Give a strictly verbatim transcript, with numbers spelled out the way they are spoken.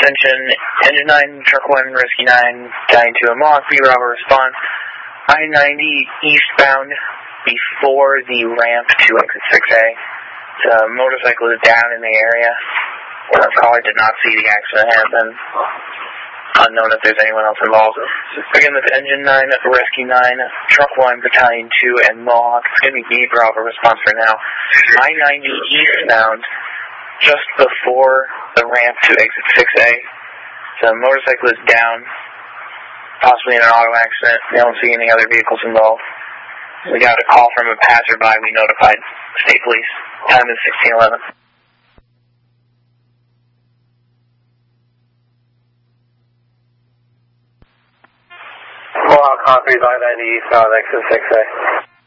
attention, engine nine, truck one, rescue nine, dying to a Mohawk, B Bravo response, I ninety eastbound before the ramp to exit six A. The motorcycle is down in the area. Our caller did not see the accident happen. Unknown if there's anyone else involved. Again, that's engine nine, rescue nine, truck one, battalion two, and Mohawk. It's going to be B Bravo response for now. I ninety eastbound, just before the ramp to exit six A. The motorcycle is down, possibly in an auto accident. We don't see any other vehicles involved. We got a call from a passerby. We notified state police. Time is sixteen eleven. Mohawk copies I ninety eastbound exit six A.